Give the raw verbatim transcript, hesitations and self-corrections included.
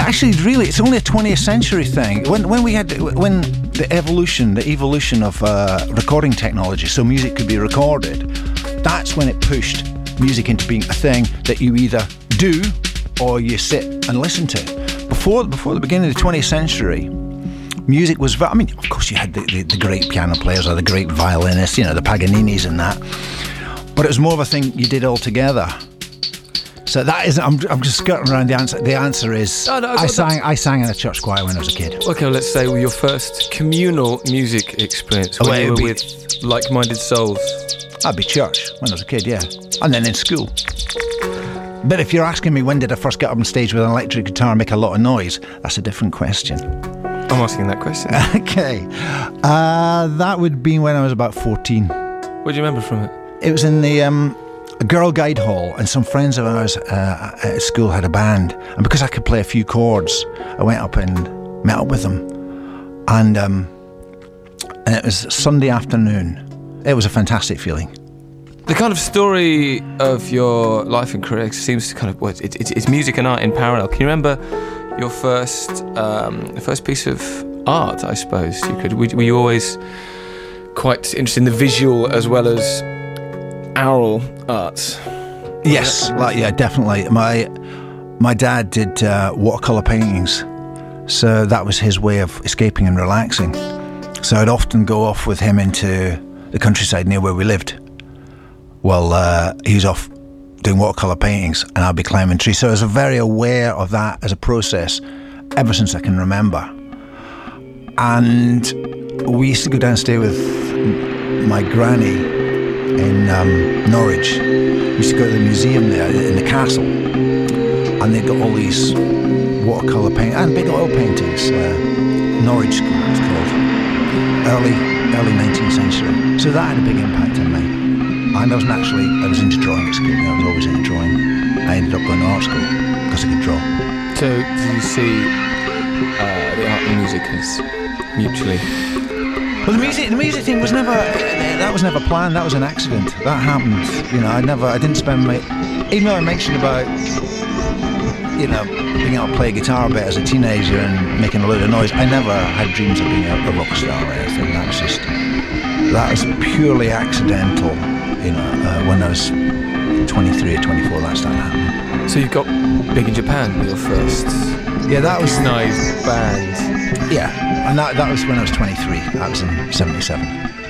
Actually, really, it's only a twentieth century thing. When when we had when the evolution, the evolution of uh, recording technology, so music could be recorded. That's when it pushed music into being a thing that you either do or you sit and listen to. Before before the beginning of the twentieth century, music was. I mean, of course, you had the, the, the great piano players or the great violinists, you know, the Paganinis and that. But it was more of a thing you did all together. So that is, I'm, I'm just skirting around the answer. The answer is, oh, no, I sang I sang in a church choir when I was a kid. Okay, well, let's say your first communal music experience when Oh, you were be, with like-minded souls. That'd be church when I was a kid, yeah. And then in school. But if you're asking me when did I first get up on stage with an electric guitar and make a lot of noise, that's a different question. I'm asking that question. Okay. Uh, that would be when I was about fourteen. What do you remember from it? It was in the... Um, a girl guide hall, and some friends of ours uh, at school had a band, and because I could play a few chords, I went up and met up with them, and um, and it was Sunday afternoon. It was a fantastic feeling. The kind of story of your life and career seems to kind of, well, it, it, it's music and art in parallel. Can you remember your first um, first piece of art, I suppose you could? Were, were you always quite interested in the visual as well as aural arts? Yes, like, yeah, definitely. My my dad did uh, watercolour paintings, so that was his way of escaping and relaxing. So I'd often go off with him into the countryside near where we lived. Well, uh, he was off doing watercolour paintings, and I'd be climbing trees. So I was very aware of that as a process ever since I can remember. And we used to go down and stay with my granny in um, Norwich. We used to go to the museum there in the castle, and they've got all these watercolour paint and big oil paintings. Uh, Norwich School, it's called. Early, early nineteenth century. So that had a big impact on me. And I was naturally, I was into drawing at school. I was always into drawing. I ended up going to art school because I could draw. So did you see uh, the art and music as mutually? Well, the music, the music thing was never, that was never planned. That was an accident. That happened. You know, I never, I didn't spend my, even though I mentioned about, you know, being able to play guitar a bit as a teenager and making a load of noise, I never had dreams of being a, a rock star or anything. That was just, that was purely accidental. You know, uh, when I was twenty-three or twenty-four, that started happening. So you got big in Japan with your first yeah, that was nice band. Yeah, and that that was when I was twenty-three. That was in seventy-seven.